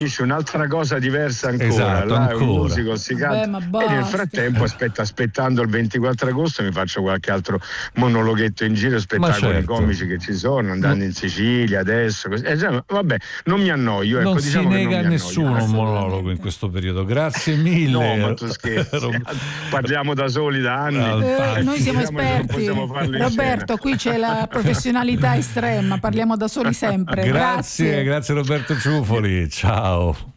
un'altra cosa diversa ancora, Esatto, là ancora. è un musical, si canta. Ma E basta. nel frattempo aspettando il 24 agosto mi faccio qualche altro monologhetto in giro, spettacoli certo. comici che ci sono, andando in Sicilia adesso, così. Vabbè, non mi annoio, ecco, Non diciamo si che nega a non mi nessuno annoio. un monologo in questo periodo. Grazie mille. No, ma tu scherzi, parliamo da soli da anni. Noi siamo Diciamo che non esperti. possiamo farlo in Roberto, qui c'è la professionalità estrema, parliamo da soli sempre. Grazie Roberto Ciufoli, ciao.